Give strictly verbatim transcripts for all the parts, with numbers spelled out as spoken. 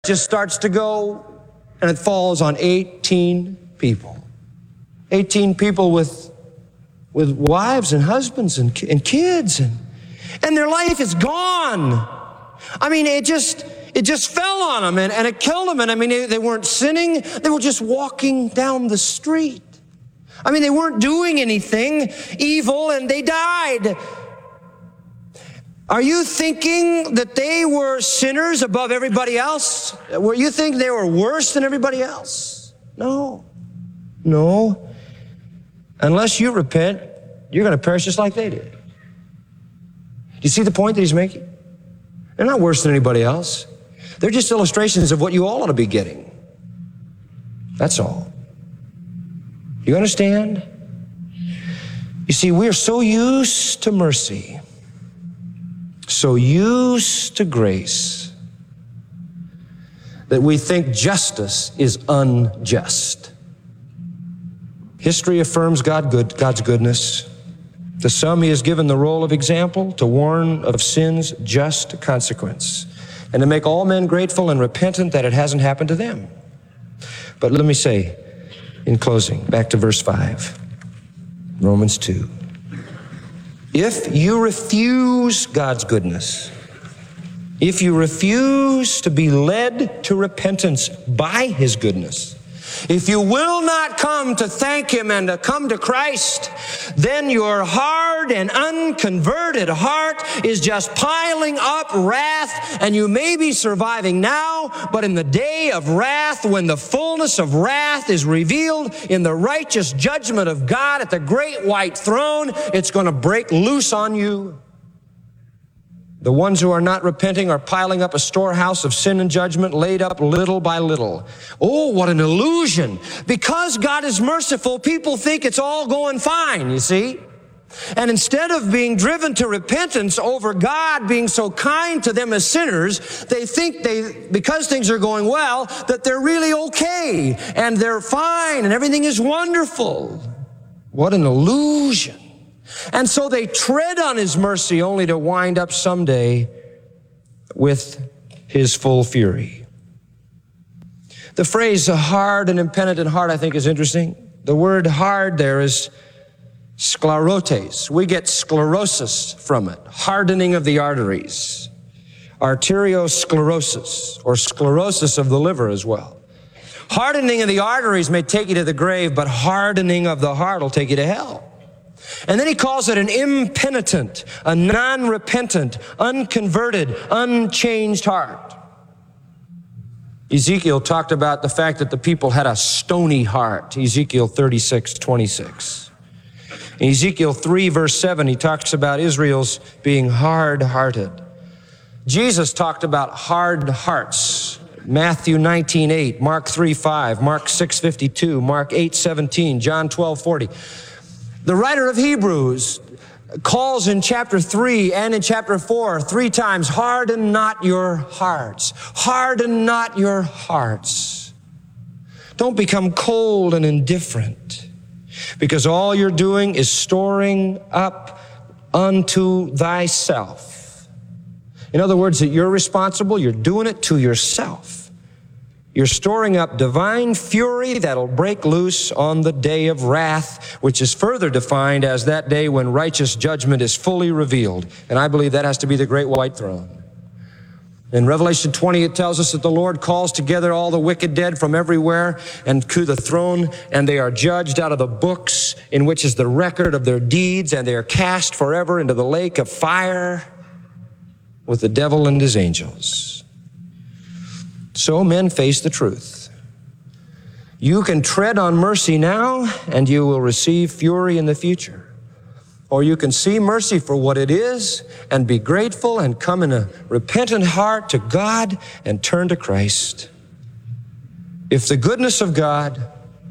just starts to go, and it falls on eighteen people. eighteen people with, with wives and husbands and, and kids, and, and their life is gone. I mean, it just, it just fell on them, and, and it killed them. And I mean, they, they weren't sinning. They were just walking down the street. I mean, they weren't doing anything evil, and they died. Are you thinking that they were sinners above everybody else? Were you think they were worse than everybody else? No. No. Unless you repent, you're going to perish just like they did. Do you see the point that he's making? They're not worse than anybody else. They're just illustrations of what you all ought to be getting. That's all. You understand? You see, we are so used to mercy, so used to grace, that we think justice is unjust. History affirms God good, God's goodness. To some, he has given the role of example to warn of sin's just consequence and to make all men grateful and repentant that it hasn't happened to them. But let me say, in closing, back to verse five, Romans two. If you refuse God's goodness, if you refuse to be led to repentance by his goodness, if you will not come to thank him and to come to Christ, then your hard and unconverted heart is just piling up wrath, and you may be surviving now, but in the day of wrath, when the fullness of wrath is revealed in the righteous judgment of God at the great white throne, it's going to break loose on you. The ones who are not repenting are piling up a storehouse of sin and judgment, laid up little by little. Oh, what an illusion. Because God is merciful, people think it's all going fine, you see. And instead of being driven to repentance over God being so kind to them as sinners, they think they, because things are going well, that they're really okay and they're fine and everything is wonderful. What an illusion. And so they tread on his mercy only to wind up someday with his full fury. The phrase a hard and impenitent heart, I think, is interesting. The word hard there is sclerotes. We get sclerosis from it, hardening of the arteries, arteriosclerosis, or sclerosis of the liver as well. Hardening of the arteries may take you to the grave, but hardening of the heart will take you to hell. And then he calls it an impenitent, a non-repentant, unconverted, unchanged heart. Ezekiel talked about the fact that the people had a stony heart, Ezekiel thirty-six twenty-six. In Ezekiel three, verse seven, he talks about Israel's being hard-hearted. Jesus talked about hard hearts. Matthew nineteen eight, Mark three five, Mark six fifty-two, Mark eight seventeen, John twelve forty. The writer of Hebrews calls in chapter three and in chapter four three times, harden not your hearts. Harden not your hearts. Don't become cold and indifferent, because all you're doing is storing up unto thyself. In other words, that you're responsible, you're doing it to yourself. You're storing up divine fury that'll break loose on the day of wrath, which is further defined as that day when righteous judgment is fully revealed. And I believe that has to be the great white throne. In Revelation twenty, it tells us that the Lord calls together all the wicked dead from everywhere and to the throne, and they are judged out of the books in which is the record of their deeds, and they are cast forever into the lake of fire with the devil and his angels. So men face the truth. You can tread on mercy now, and you will receive fury in the future. Or you can see mercy for what it is and be grateful and come in a repentant heart to God and turn to Christ. If the goodness of God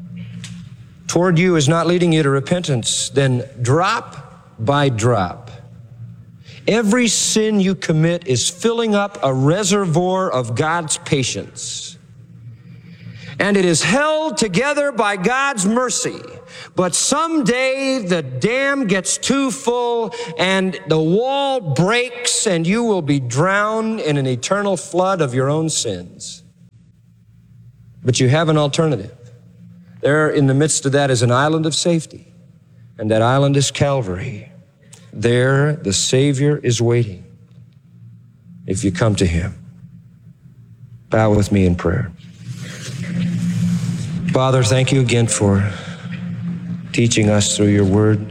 toward you is not leading you to repentance, then drop by drop, every sin you commit is filling up a reservoir of God's patience. And it is held together by God's mercy. But someday the dam gets too full and the wall breaks and you will be drowned in an eternal flood of your own sins. But you have an alternative. There in the midst of that is an island of safety, and that island is Calvary. There the Savior is waiting if you come to him. Bow with me in prayer. Father, thank you again for teaching us through your word.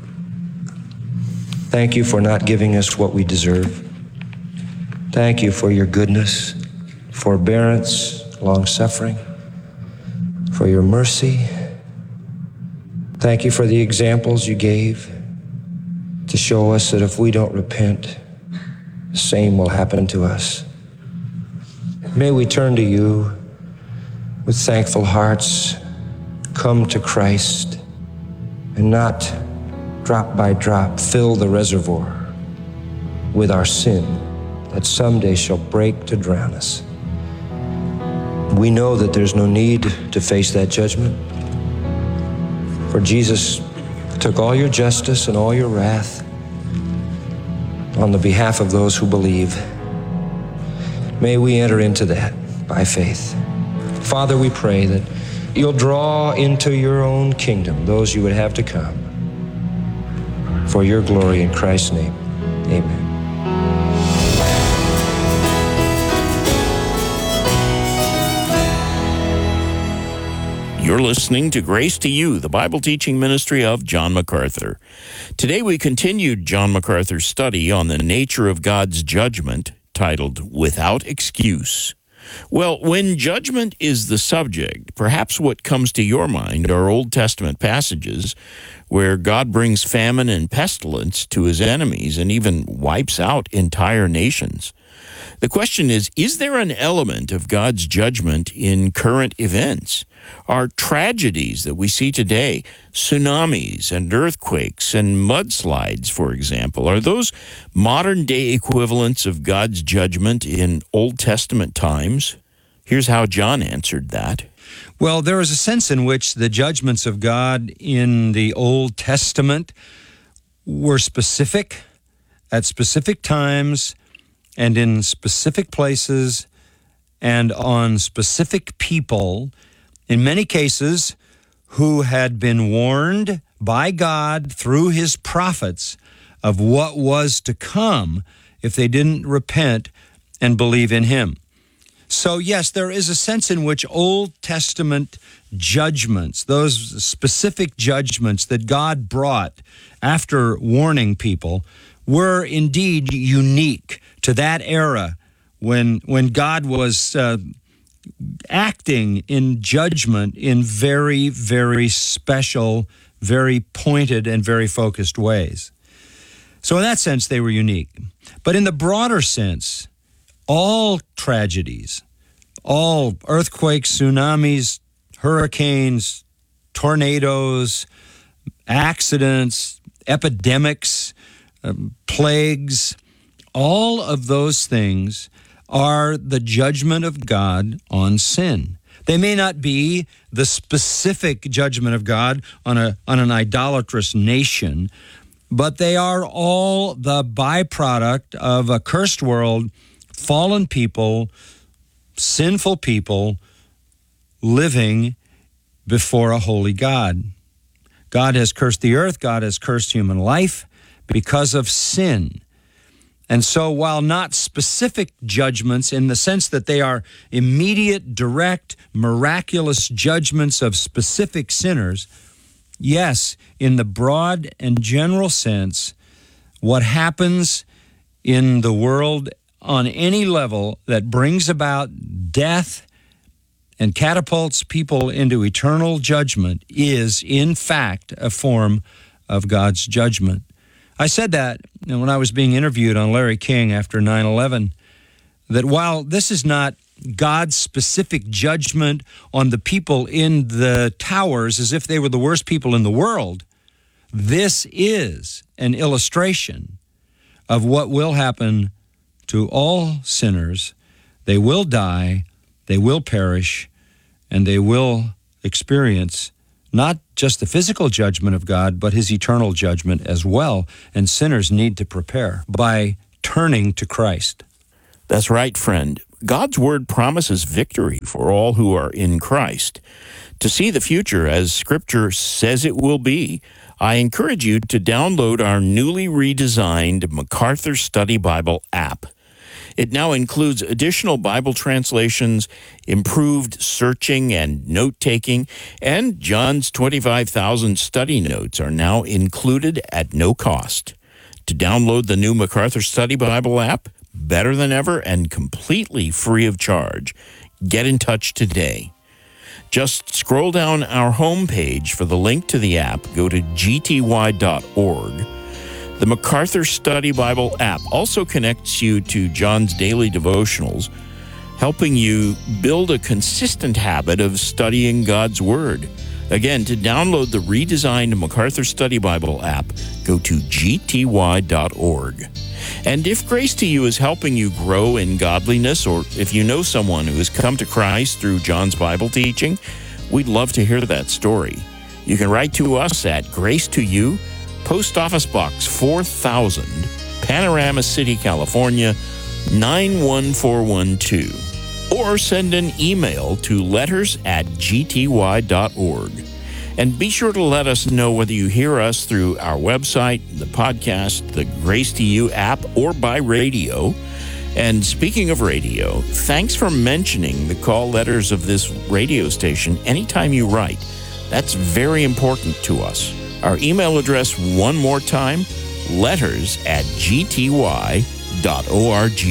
Thank you for not giving us what we deserve. Thank you for your goodness, forbearance, long-suffering, for your mercy. Thank you for the examples you gave to show us that if we don't repent, the same will happen to us. May we turn to you with thankful hearts, come to Christ, and not drop by drop fill the reservoir with our sin that someday shall break to drown us. We know that there's no need to face that judgment, for Jesus took all your justice and all your wrath on the behalf of those who believe. May we enter into that by faith. Father, we pray that you'll draw into your own kingdom those you would have to come. For your glory in Christ's name, amen. You're listening to Grace to You, the Bible teaching ministry of John MacArthur. Today we continued John MacArthur's study on the nature of God's judgment, titled Without Excuse. Well, when judgment is the subject, perhaps what comes to your mind are Old Testament passages where God brings famine and pestilence to his enemies and even wipes out entire nations. The question is, is there an element of God's judgment in current events? Are tragedies that we see today, tsunamis and earthquakes and mudslides, for example, are those modern-day equivalents of God's judgment in Old Testament times? Here's how John answered that. Well, there is a sense in which the judgments of God in the Old Testament were specific, at specific times, and in specific places, and on specific people, in many cases, who had been warned by God through his prophets of what was to come if they didn't repent and believe in him. So yes, there is a sense in which Old Testament judgments, those specific judgments that God brought after warning people, were indeed unique to that era when when God was uh, acting in judgment in very, very special, very pointed, and very focused ways. So in that sense, they were unique. But in the broader sense, all tragedies, all earthquakes, tsunamis, hurricanes, tornadoes, accidents, epidemics, um, plagues, all of those things are the judgment of God on sin. They may not be the specific judgment of God on a on an idolatrous nation, but they are all the byproduct of a cursed world, fallen people, sinful people living before a holy God. God has cursed the earth, God has cursed human life because of sin. And so while not specific judgments in the sense that they are immediate, direct, miraculous judgments of specific sinners, yes, in the broad and general sense, what happens in the world on any level that brings about death and catapults people into eternal judgment is, in fact, a form of God's judgment. I said that when I was being interviewed on Larry King after nine eleven, that while this is not God's specific judgment on the people in the towers as if they were the worst people in the world, this is an illustration of what will happen to all sinners. They will die, they will perish, and they will experience not just the physical judgment of God, but his eternal judgment as well. And sinners need to prepare by turning to Christ. That's right, friend. God's Word promises victory for all who are in Christ. To see the future as Scripture says it will be, I encourage you to download our newly redesigned MacArthur Study Bible app. It now includes additional Bible translations, improved searching and note-taking, and John's twenty-five thousand study notes are now included at no cost. To download the new MacArthur Study Bible app, better than ever and completely free of charge, get in touch today. Just scroll down our homepage for the link to the app, go to g t y dot org. The MacArthur Study Bible app also connects you to John's daily devotionals, helping you build a consistent habit of studying God's Word. Again, to download the redesigned MacArthur Study Bible app, go to g t y dot org. And if Grace to You is helping you grow in godliness, or if you know someone who has come to Christ through John's Bible teaching, we'd love to hear that story. You can write to us at Grace to You, Post Office Box four thousand, Panorama City, California, nine one four one two. Or send an email to letters at g t y dot org. And be sure to let us know whether you hear us through our website, the podcast, the Grace to You app, or by radio. And speaking of radio, thanks for mentioning the call letters of this radio station anytime you write. That's very important to us. Our email address, one more time, letters at g t y dot org.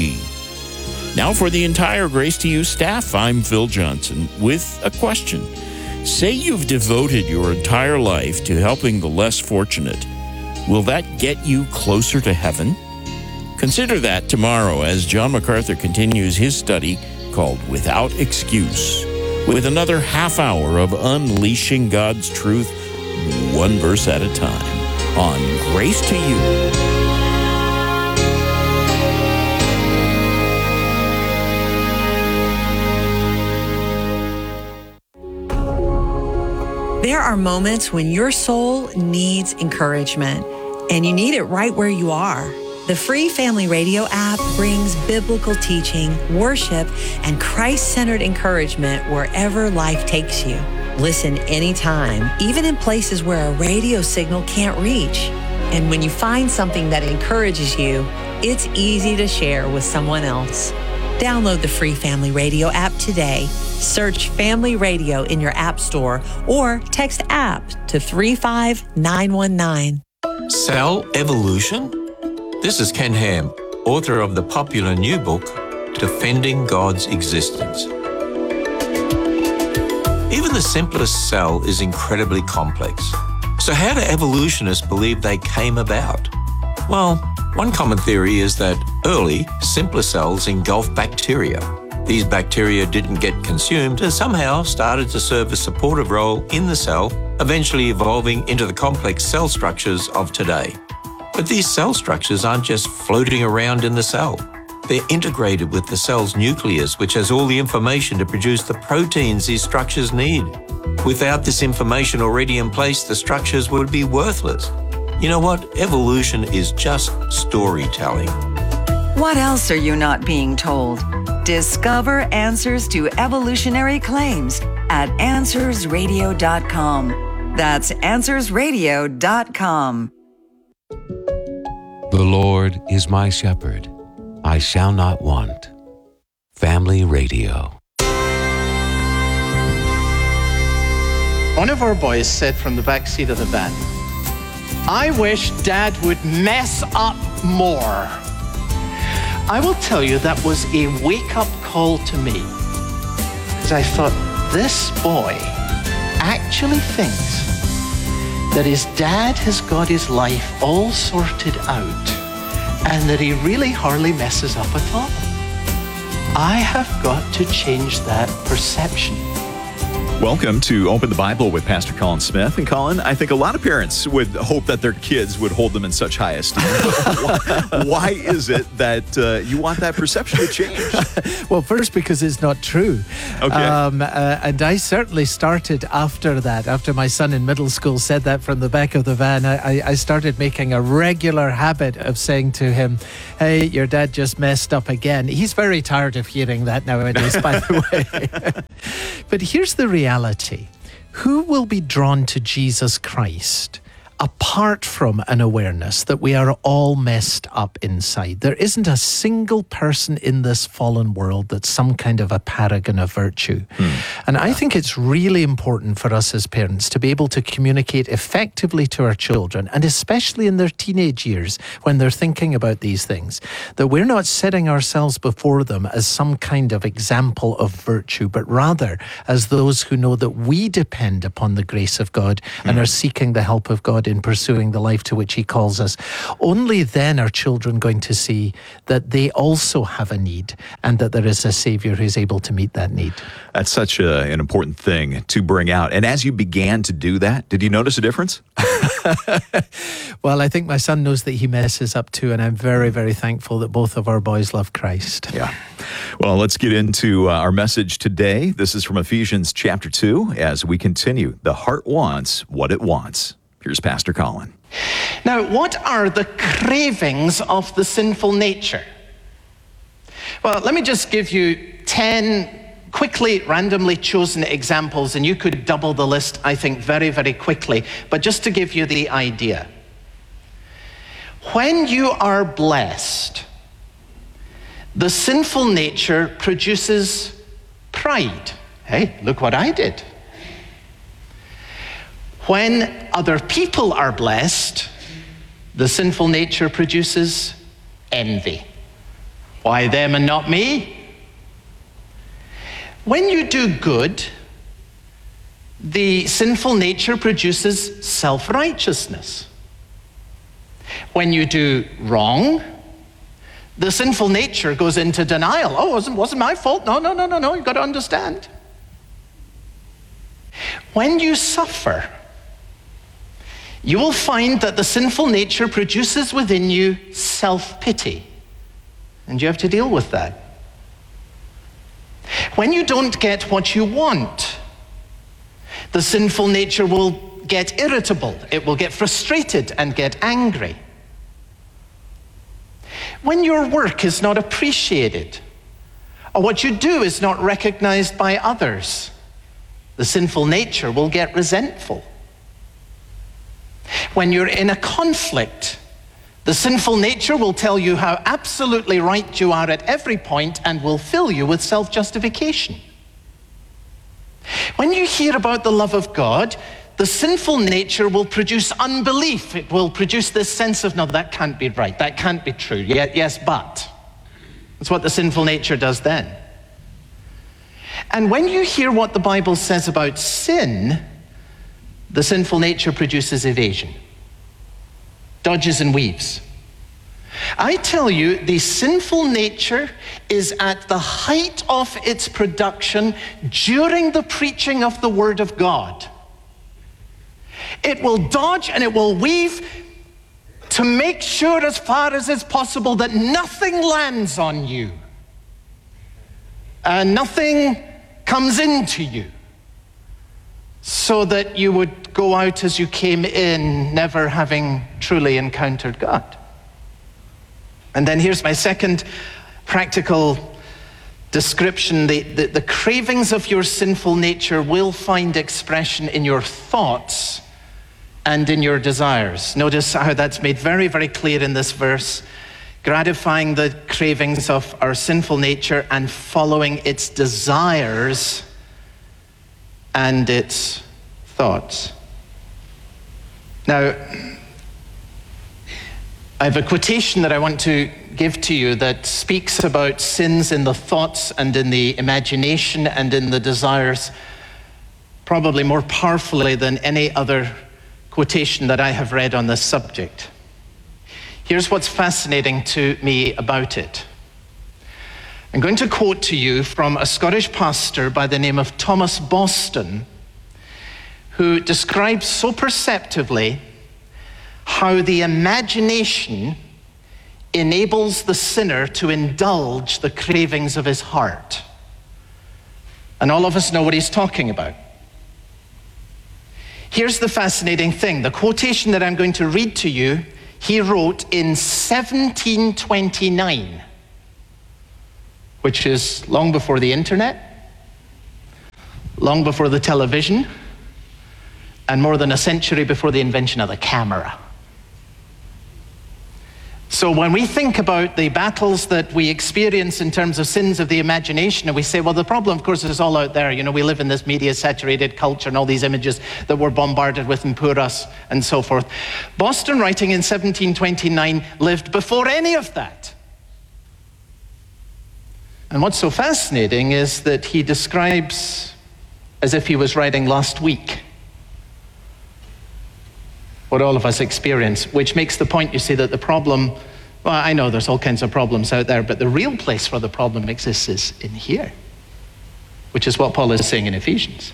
Now for the entire Grace to You staff, I'm Phil Johnson with a question. Say you've devoted your entire life to helping the less fortunate. Will that get you closer to heaven? Consider that tomorrow as John MacArthur continues his study called Without Excuse, with another half hour of unleashing God's truth, one verse at a time, on Grace to You. There are moments when your soul needs encouragement, and you need it right where you are. The free Family Radio app brings biblical teaching, worship, and Christ-centered encouragement wherever life takes you. Listen anytime, even in places where a radio signal can't reach. And when you find something that encourages you, it's easy to share with someone else. Download the free Family Radio app today. Search Family Radio in your app store or text app to three five nine one nine. Cell evolution? This is Ken Ham, author of the popular new book, Defending God's Existence. Even the simplest cell is incredibly complex. So how do evolutionists believe they came about? Well, one common theory is that early, simpler cells engulfed bacteria. These bacteria didn't get consumed and somehow started to serve a supportive role in the cell, eventually evolving into the complex cell structures of today. But these cell structures aren't just floating around in the cell. They're integrated with the cell's nucleus, which has all the information to produce the proteins these structures need. Without this information already in place, the structures would be worthless. You know what? Evolution is just storytelling. What else are you not being told? Discover answers to evolutionary claims at answers radio dot com. That's answers radio dot com. The Lord is my shepherd. I shall not want. Family Radio. One of our boys said from the back seat of the van, "I wish Dad would mess up more." I will tell you that was a wake-up call to me, because I thought, this boy actually thinks that his dad has got his life all sorted out and that he really hardly messes up at all. I have got to change that perception. Welcome to Open the Bible with Pastor Colin Smith. And Colin, I think a lot of parents would hope that their kids would hold them in such high esteem. why, why is it that uh, you want that perception to change? Well, first, because it's not true. Okay. Um, uh, and I certainly started after that. After my son in middle school said that from the back of the van, I, I started making a regular habit of saying to him, hey, your dad just messed up again. He's very tired of hearing that nowadays, by the way. But here's the reality. Reality. Who will be drawn to Jesus Christ apart from an awareness that we are all messed up inside? There isn't a single person in this fallen world that's some kind of a paragon of virtue. Hmm. And I think it's really important for us as parents to be able to communicate effectively to our children, and especially in their teenage years when they're thinking about these things, that we're not setting ourselves before them as some kind of example of virtue, but rather as those who know that we depend upon the grace of God hmm. and are seeking the help of God in pursuing the life to which he calls us. Only then are children going to see that they also have a need and that there is a Savior who's able to meet that need. That's such a, an important thing to bring out. And as you began to do that, did you notice a difference? Well, I think my son knows that he messes up too, and I'm very, very thankful that both of our boys love Christ. Yeah. Well, let's get into uh, our message today. This is from Ephesians chapter two as we continue. The heart wants what it wants. Here's Pastor Colin. Now, what are the cravings of the sinful nature? Well, let me just give you ten quickly, randomly chosen examples, and you could double the list, I think, very, very quickly. But just to give you the idea. When you are blessed, the sinful nature produces pride. Hey, look what I did. When other people are blessed, the sinful nature produces envy. Why them and not me? When you do good, the sinful nature produces self-righteousness. When you do wrong, the sinful nature goes into denial. Oh, it wasn't, wasn't my fault. No, no, no, no, no, you've got to understand. When you suffer, you will find that the sinful nature produces within you self-pity. And you have to deal with that. When you don't get what you want, the sinful nature will get irritable. It will get frustrated and get angry. When your work is not appreciated, or what you do is not recognized by others, the sinful nature will get resentful. When you're in a conflict, the sinful nature will tell you how absolutely right you are at every point and will fill you with self-justification. When you hear about the love of God, the sinful nature will produce unbelief. It will produce this sense of, no, that can't be right, that can't be true. Yeah, yes, but. That's what the sinful nature does then. And when you hear what the Bible says about sin, the sinful nature produces evasion, dodges and weaves. I tell you, the sinful nature is at the height of its production during the preaching of the Word of God. It will dodge and it will weave to make sure as far as is possible that nothing lands on you and nothing comes into you, so that you would go out as you came in, never having truly encountered God. And then here's my second practical description. The, the, the cravings of your sinful nature will find expression in your thoughts and in your desires. Notice how that's made very, very clear in this verse. Gratifying the cravings of our sinful nature and following its desires and its thoughts. Now, I have a quotation that I want to give to you that speaks about sins in the thoughts and in the imagination and in the desires, probably more powerfully than any other quotation that I have read on this subject. Here's what's fascinating to me about it. I'm going to quote to you from a Scottish pastor by the name of Thomas Boston, who describes so perceptively how the imagination enables the sinner to indulge the cravings of his heart. And all of us know what he's talking about. Here's the fascinating thing. The quotation that I'm going to read to you, he wrote in seventeen twenty-nine, which is long before the internet, long before the television, and more than a century before the invention of the camera. So when we think about the battles that we experience in terms of sins of the imagination, and we say, well, the problem, of course, is all out there. You know, we live in this media-saturated culture and all these images that we're bombarded with and pour us and so forth. Boston, writing in seventeen twenty-nine, lived before any of that. And what's so fascinating is that he describes as if he was writing last week what all of us experience, which makes the point, you see, that the problem, well, I know there's all kinds of problems out there, but the real place where the problem exists is in here, which is what Paul is saying in Ephesians.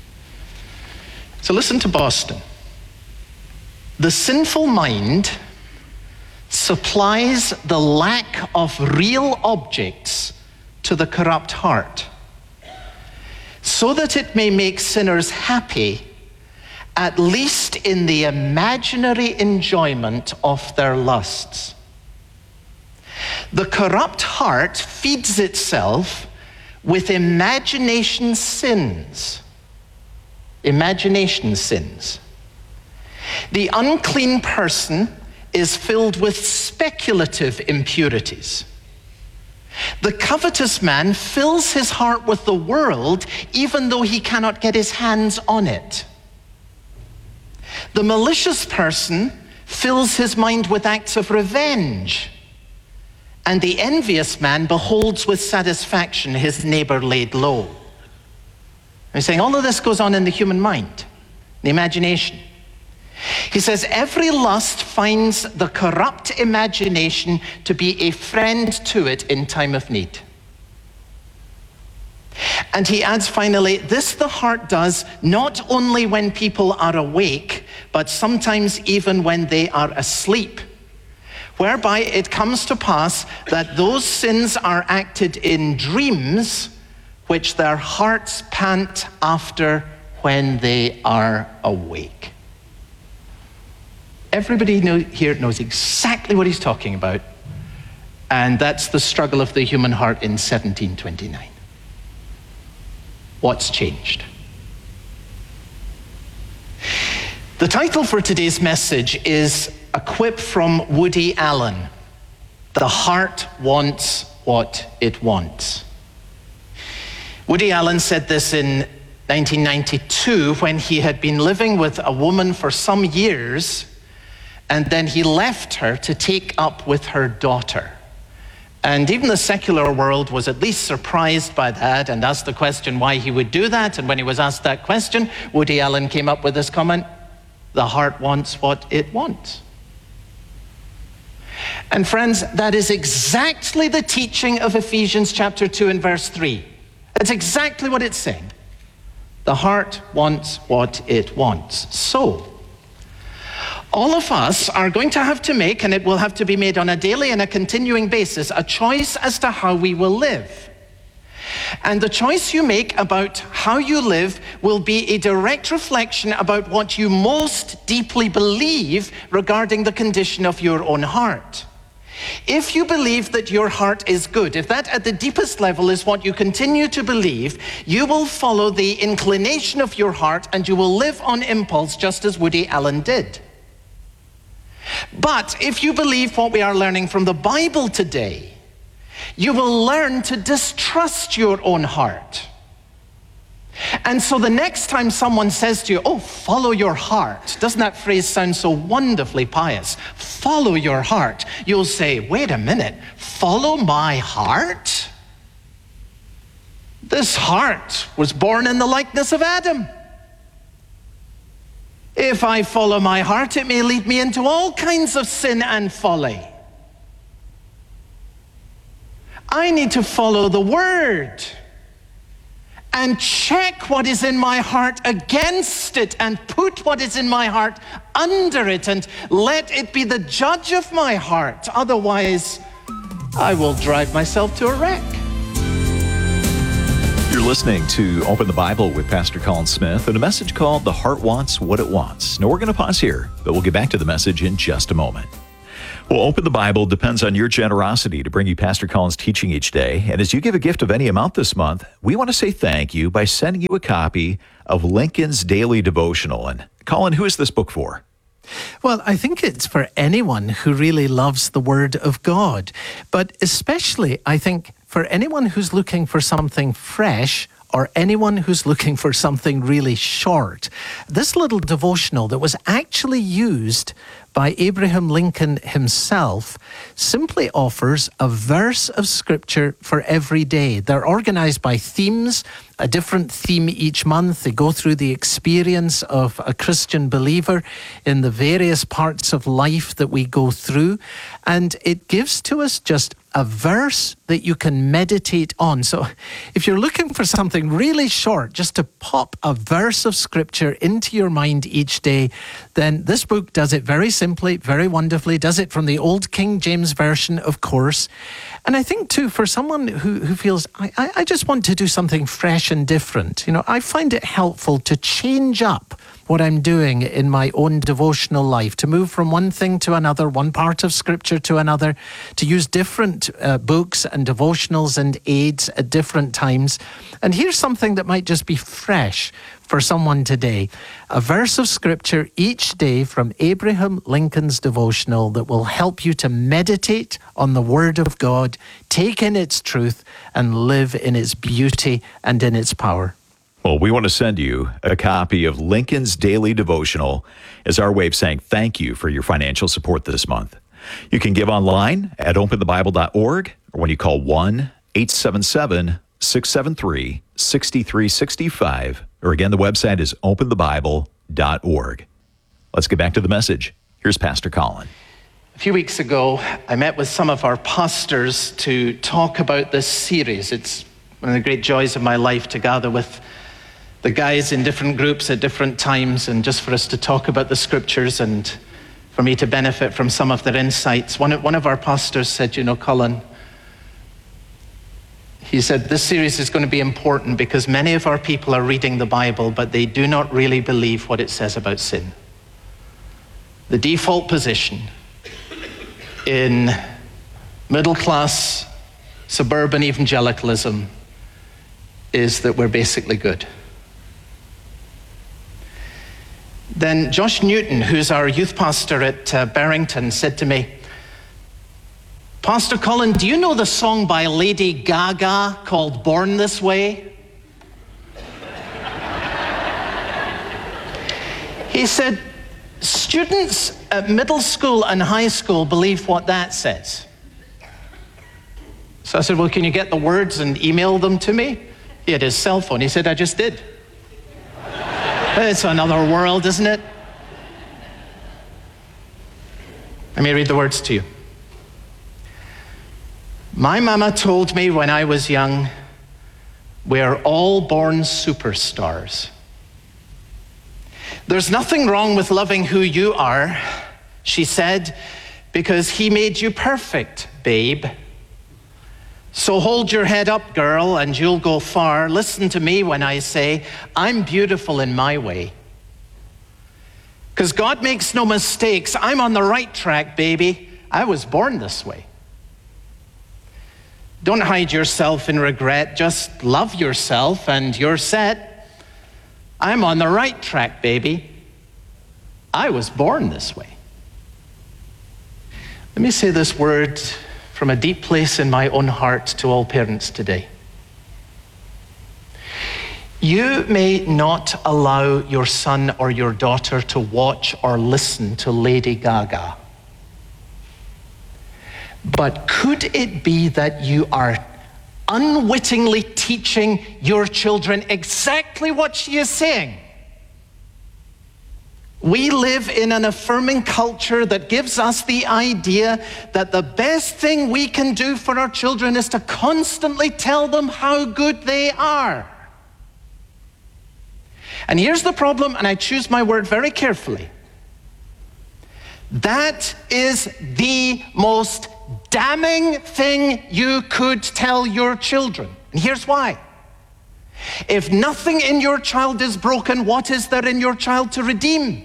So listen to Boston. The sinful mind supplies the lack of real objects to the corrupt heart, so that it may make sinners happy, at least in the imaginary enjoyment of their lusts. The corrupt heart feeds itself with imagination sins. Imagination sins. The unclean person is filled with speculative impurities. The covetous man fills his heart with the world, even though he cannot get his hands on it. The malicious person fills his mind with acts of revenge, and the envious man beholds with satisfaction his neighbor laid low. I'm saying all of this goes on in the human mind, the imagination. He says every lust finds the corrupt imagination to be a friend to it in time of need. And he adds finally, this the heart does not only when people are awake, but sometimes even when they are asleep, whereby it comes to pass that those sins are acted in dreams, which their hearts pant after when they are awake. Everybody know, here knows exactly what he's talking about, and that's the struggle of the human heart in seventeen twenty-nine. What's changed? The title for today's message is a quip from Woody Allen. The heart wants what it wants. Woody Allen said this in nineteen ninety-two when he had been living with a woman for some years, and then he left her to take up with her daughter. And even the secular world was at least surprised by that and asked the question why he would do that. And when he was asked that question, Woody Allen came up with this comment: the heart wants what it wants. And friends, that is exactly the teaching of Ephesians chapter two and verse three. That's exactly what it's saying. The heart wants what it wants. So, all of us are going to have to make, and it will have to be made on a daily and a continuing basis, a choice as to how we will live. And the choice you make about how you live will be a direct reflection about what you most deeply believe regarding the condition of your own heart. If you believe that your heart is good, if that at the deepest level is what you continue to believe, you will follow the inclination of your heart and you will live on impulse just as Woody Allen did. But if you believe what we are learning from the Bible today, you will learn to distrust your own heart. And so the next time someone says to you, oh, follow your heart, doesn't that phrase sound so wonderfully pious? Follow your heart. You'll say, wait a minute, follow my heart? This heart was born in the likeness of Adam. If I follow my heart, it may lead me into all kinds of sin and folly. I need to follow the Word and check what is in my heart against it and put what is in my heart under it and let it be the judge of my heart. Otherwise, I will drive myself to a wreck. You're listening to Open the Bible with Pastor Colin Smith and a message called The Heart Wants What It Wants. Now, we're going to pause here, but we'll get back to the message in just a moment. Well, Open the Bible depends on your generosity to bring you Pastor Colin's teaching each day. And as you give a gift of any amount this month, we want to say thank you by sending you a copy of Lincoln's Daily Devotional. And Colin, who is this book for? Well, I think it's for anyone who really loves the Word of God. But especially, I think, for anyone who's looking for something fresh or anyone who's looking for something really short. This little devotional that was actually used by Abraham Lincoln himself simply offers a verse of Scripture for every day. They're organized by themes, a different theme each month. They go through the experience of a Christian believer in the various parts of life that we go through. And it gives to us just a verse that you can meditate on. So if you're looking for something really short, just to pop a verse of Scripture into your mind each day, then this book does it very simply, very wonderfully, does it from the old King James Version, of course. And I think, too, for someone who, who feels, I, I, I just want to do something fresh and different, you know, I find it helpful to change up what I'm doing in my own devotional life, to move from one thing to another, one part of Scripture to another, to use different uh, books and devotionals and aids at different times. And here's something that might just be fresh for someone today. A verse of Scripture each day from Abraham Lincoln's devotional that will help you to meditate on the Word of God, take in its truth, and live in its beauty and in its power. Well, we want to send you a copy of Lincoln's Daily Devotional as our way of saying thank you for your financial support this month. You can give online at open the bible dot org or when you call one eight seven seven, six seven three, six three six five, or again, the website is open the bible dot org. Let's get back to the message. Here's Pastor Colin. A few weeks ago, I met with some of our pastors to talk about this series. It's one of the great joys of my life to gather with the guys in different groups at different times and just for us to talk about the Scriptures and for me to benefit from some of their insights. One of, one of our pastors said, you know, Colin, he said, this series is going to be important because many of our people are reading the Bible, but they do not really believe what it says about sin. The default position in middle-class suburban evangelicalism is that we're basically good. Then Josh Newton, who's our youth pastor at uh, Barrington, said to me, Pastor Colin, do you know the song by Lady Gaga called Born This Way? He said, students at middle school and high school believe what that says. So I said, well, can you get the words and email them to me? He had his cell phone. He said, I just did. It's another world, isn't it? Let me read the words to you. My mama told me when I was young, we're all born superstars. There's nothing wrong with loving who you are, she said, because he made you perfect, babe. So hold your head up, girl, and you'll go far. Listen to me when I say, I'm beautiful in my way. Because God makes no mistakes. I'm on the right track, baby. I was born this way. Don't hide yourself in regret. Just love yourself and you're set. I'm on the right track, baby. I was born this way. Let me say this word from a deep place in my own heart to all parents today. You may not allow your son or your daughter to watch or listen to Lady Gaga. But could it be that you are unwittingly teaching your children exactly what she is saying? We live in an affirming culture that gives us the idea that the best thing we can do for our children is to constantly tell them how good they are. And here's the problem, and I choose my word very carefully. That is the most damning thing you could tell your children. And here's why. If nothing in your child is broken, what is there in your child to redeem?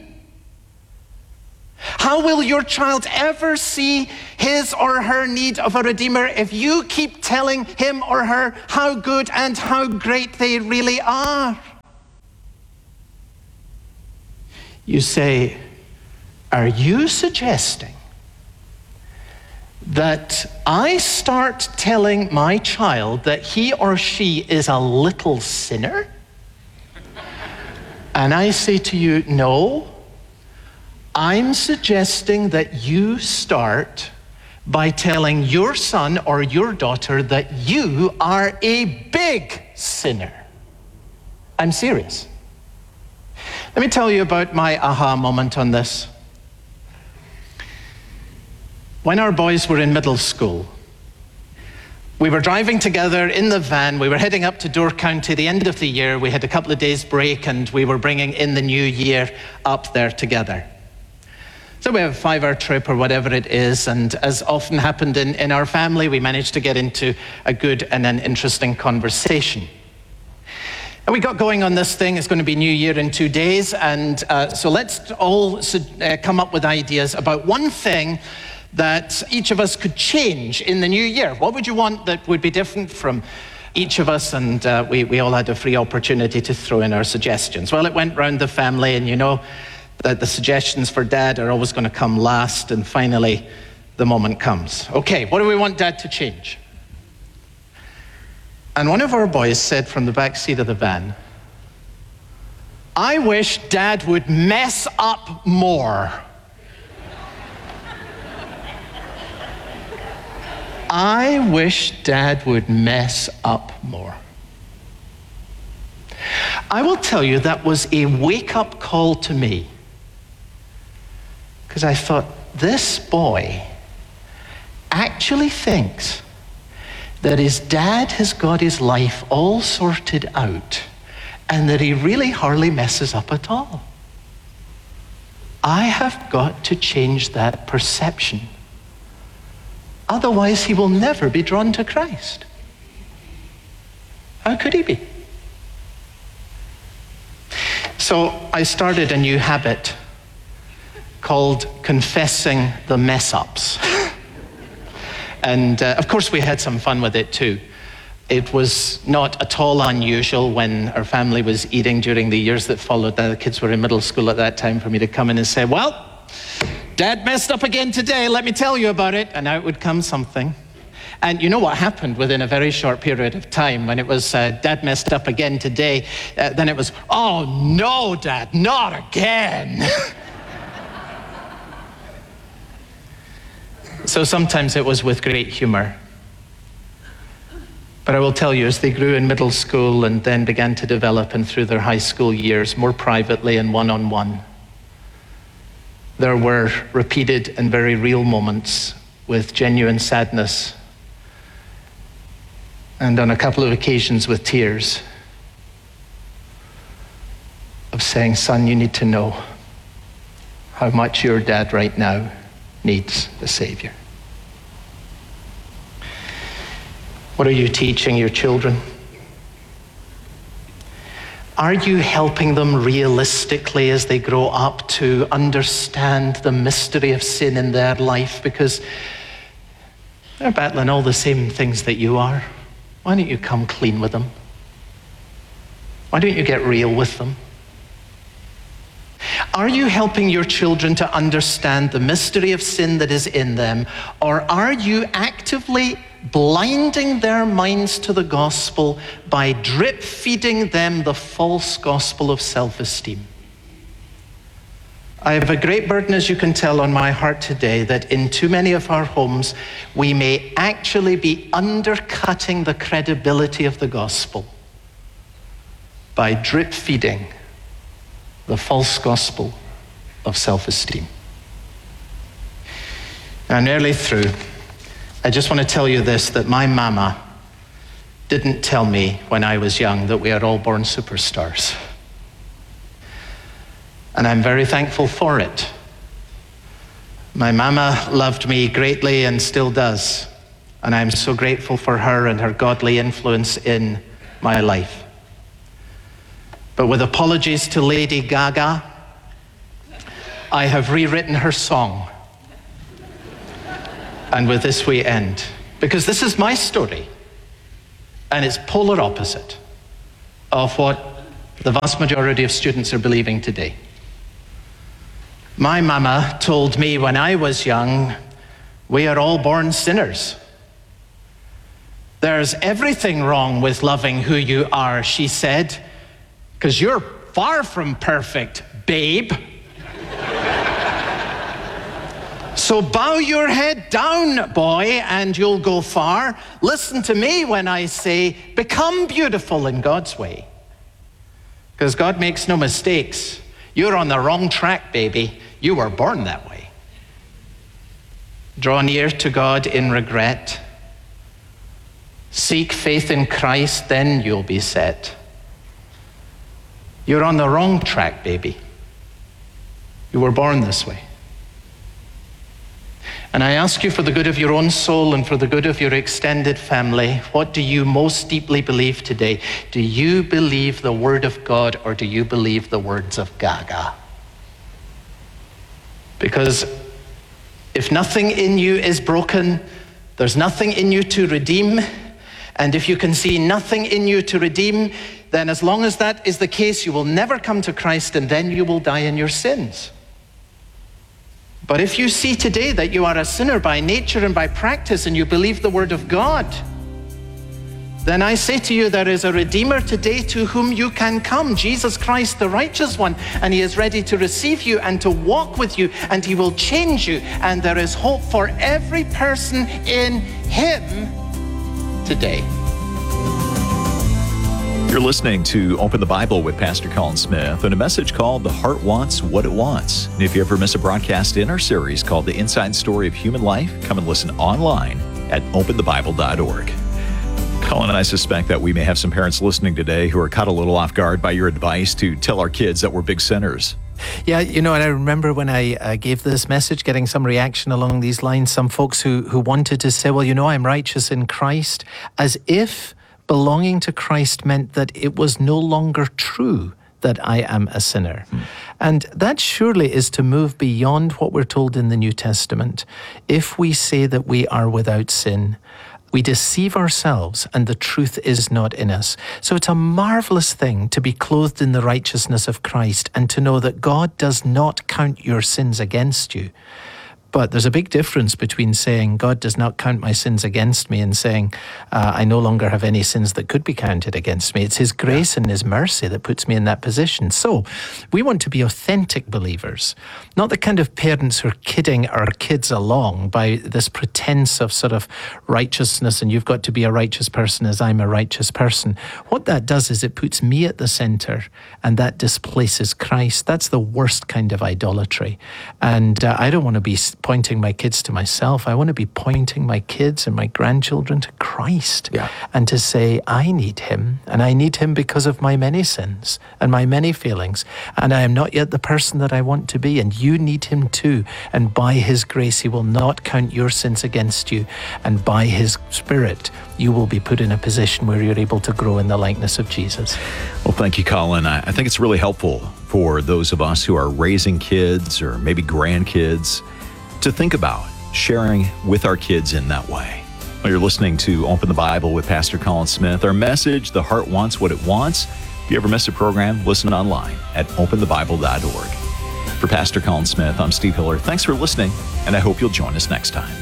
How will your child ever see his or her need of a redeemer if you keep telling him or her how good and how great they really are? You say, are you suggesting that I start telling my child that he or she is a little sinner? And I say to you, no. I'm suggesting that you start by telling your son or your daughter that you are a big sinner. I'm serious. Let me tell you about my aha moment on this. When our boys were in middle school, we were driving together in the van. We were heading up to Door County, the end of the year. We had a couple of days break, and we were bringing in the new year up there together. So we have a five-hour trip or whatever it is, and as often happened in, in our family, we managed to get into a good and an interesting conversation. And we got going on this thing. It's going to be New Year in two days, and uh, so let's all uh, come up with ideas about one thing that each of us could change in the new year. What would you want that would be different from each of us? And uh, we, we all had a free opportunity to throw in our suggestions. Well, it went round the family, and you know that the suggestions for Dad are always going to come last, and finally the moment comes. Okay, what do we want Dad to change? And one of our boys said from the back seat of the van, I wish Dad would mess up more. I wish Dad would mess up more. I will tell you, that was a wake-up call to me. Because I thought, this boy actually thinks that his dad has got his life all sorted out and that he really hardly messes up at all. I have got to change that perception. Otherwise, he will never be drawn to Christ. How could he be? So I started a new habit called confessing the mess-ups. And uh, of course we had some fun with it too. It was not at all unusual when our family was eating during the years that followed, the kids were in middle school at that time, for me to come in and say, well, Dad messed up again today, let me tell you about it. And out would come something. And you know what happened within a very short period of time when it was, uh, Dad messed up again today, uh, then it was, oh no, Dad, not again. So sometimes it was with great humor. But I will tell you, as they grew in middle school and then began to develop and through their high school years, more privately and one-on-one, there were repeated and very real moments with genuine sadness, and on a couple of occasions with tears, of saying, son, you need to know how much your dad right now needs the Savior. What are you teaching your children? Are you helping them realistically as they grow up to understand the mystery of sin in their life? Because they're battling all the same things that you are. Why don't you come clean with them? Why don't you get real with them? Are you helping your children to understand the mystery of sin that is in them, or are you actively blinding their minds to the gospel by drip feeding them the false gospel of self-esteem? I have a great burden, as you can tell, on my heart today, that in too many of our homes, we may actually be undercutting the credibility of the gospel by drip feeding the false gospel of self-esteem. Now, nearly through, I just want to tell you this, that my mama didn't tell me when I was young that we are all born superstars. And I'm very thankful for it. My mama loved me greatly and still does. And I'm so grateful for her and her godly influence in my life. But with apologies to Lady Gaga, I have rewritten her song. And with this we end. Because this is my story. And it's polar opposite of what the vast majority of students are believing today. My mama told me when I was young, we are all born sinners. There's everything wrong with loving who you are, she said, because you're far from perfect, babe. So bow your head down, boy, and you'll go far. Listen to me when I say, become beautiful in God's way. Because God makes no mistakes. You're on the wrong track, baby. You were born that way. Draw near to God in regret. Seek faith in Christ, then you'll be set. You're on the wrong track, baby. You were born this way. And I ask you, for the good of your own soul and for the good of your extended family, what do you most deeply believe today? Do you believe the Word of God, or do you believe the words of Gaga? Because if nothing in you is broken, there's nothing in you to redeem. And if you can see nothing in you to redeem, then as long as that is the case, you will never come to Christ, and then you will die in your sins. But if you see today that you are a sinner by nature and by practice, and you believe the Word of God, then I say to you, there is a Redeemer today to whom you can come, Jesus Christ, the righteous one, and He is ready to receive you and to walk with you, and He will change you, and there is hope for every person in Him today. You're listening to Open the Bible with Pastor Colin Smith and a message called The Heart Wants What It Wants. And if you ever miss a broadcast in our series called The Inside Story of Human Life, come and listen online at open the bible dot org. Colin and I suspect that we may have some parents listening today who are caught a little off guard by your advice to tell our kids that we're big sinners. Yeah, you know, and I remember when I uh, gave this message, getting some reaction along these lines, some folks who, who wanted to say, well, you know, I'm righteous in Christ, as if belonging to Christ meant that it was no longer true that I am a sinner. Hmm. And that surely is to move beyond what we're told in the New Testament. If we say that we are without sin, we deceive ourselves and the truth is not in us. So it's a marvelous thing to be clothed in the righteousness of Christ and to know that God does not count your sins against you. But there's a big difference between saying, God does not count my sins against me, and saying, uh, I no longer have any sins that could be counted against me. It's His grace and His mercy that puts me in that position. So we want to be authentic believers, not the kind of parents who are kidding our kids along by this pretense of sort of righteousness, and you've got to be a righteous person as I'm a righteous person. What that does is it puts me at the center, and that displaces Christ. That's the worst kind of idolatry. And uh, I don't want to be pointing my kids to myself. I want to be pointing my kids and my grandchildren to Christ, yeah. and to say, I need Him, and I need Him because of my many sins and my many failings, and I am not yet the person that I want to be, and you need Him too, and by His grace He will not count your sins against you, and by His Spirit you will be put in a position where you're able to grow in the likeness of Jesus. Well, thank you, Colin. I think it's really helpful for those of us who are raising kids or maybe grandkids to think about sharing with our kids in that way. Well, you're listening to Open the Bible with Pastor Colin Smith. Our message, The Heart Wants What It Wants. If you ever miss a program, listen online at open the bible dot org. For Pastor Colin Smith, I'm Steve Hiller. Thanks for listening, and I hope you'll join us next time.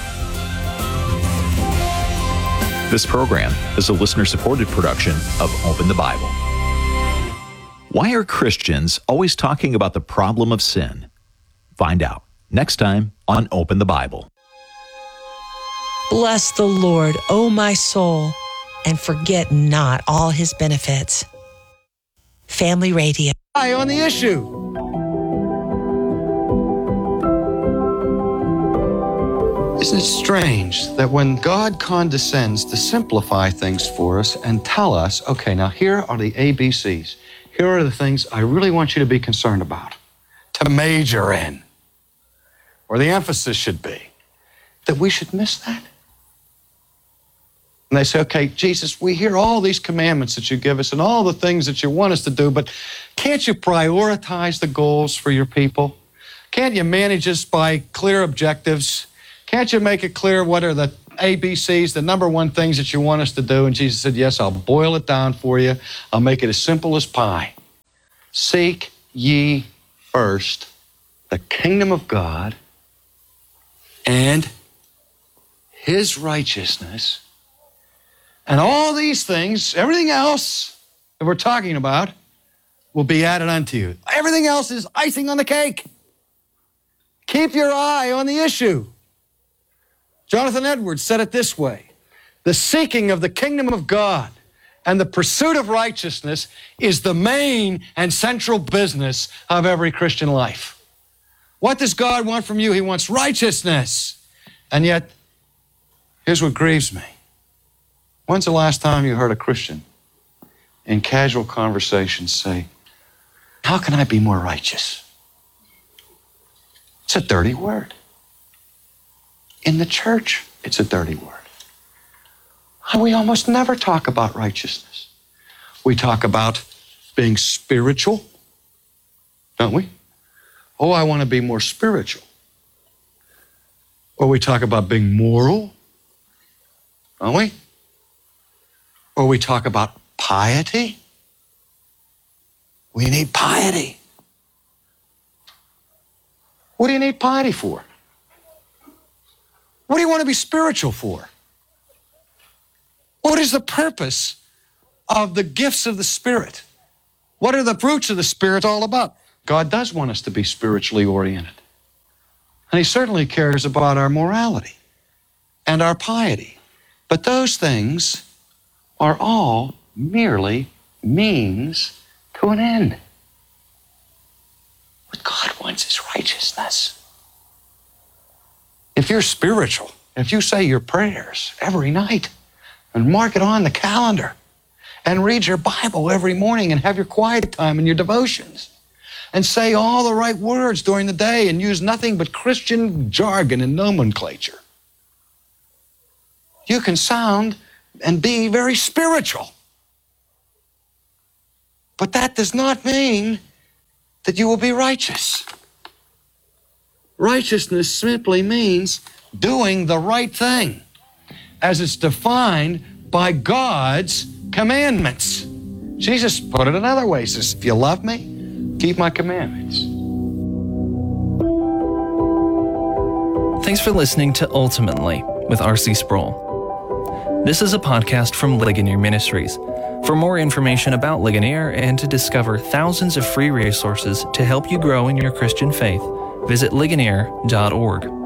This program is a listener-supported production of Open the Bible. Why are Christians always talking about the problem of sin? Find out next time on Open the Bible. Bless the Lord, O my soul, and forget not all His benefits. Family Radio. Hi, on the issue. Isn't it strange that when God condescends to simplify things for us and tell us, okay, now here are the A B Cs. Here are the things I really want you to be concerned about, to major in, where the emphasis should be, that we should miss that? And they say, okay, Jesus, we hear all these commandments that you give us and all the things that you want us to do, but can't you prioritize the goals for your people? Can't you manage this by clear objectives? Can't you make it clear what are the A B Cs, the number one things that you want us to do? And Jesus said, yes, I'll boil it down for you. I'll make it as simple as pie. Seek ye first the kingdom of God and his righteousness. And all these things, everything else that we're talking about, will be added unto you. Everything else is icing on the cake. Keep your eye on the issue. Jonathan Edwards said it this way: the seeking of the kingdom of God and the pursuit of righteousness is the main and central business of every Christian life. What does God want from you? He wants righteousness. And yet, here's what grieves me. When's the last time you heard a Christian in casual conversation say, how can I be more righteous? It's a dirty word. In the church, it's a dirty word. We almost never talk about righteousness. We talk about being spiritual, don't we? Oh, I want to be more spiritual. Or we talk about being moral, don't we? Or we talk about piety. We need piety. What do you need piety for? What do you want to be spiritual for? What is the purpose of the gifts of the Spirit? What are the fruits of the Spirit all about? God does want us to be spiritually oriented. And he certainly cares about our morality and our piety. But those things are all merely means to an end. What God wants is righteousness. If you're spiritual, if you say your prayers every night and mark it on the calendar and read your Bible every morning and have your quiet time and your devotions and say all the right words during the day and use nothing but Christian jargon and nomenclature, you can sound and be very spiritual. But that does not mean that you will be righteous. Righteousness simply means doing the right thing as it's defined by God's commandments. Jesus put it another way. He says, if you love me, keep my commandments. Thanks for listening to Ultimately with R C Sproul. This is a podcast from Ligonier Ministries. For more information about Ligonier and to discover thousands of free resources to help you grow in your Christian faith, visit ligonier dot org.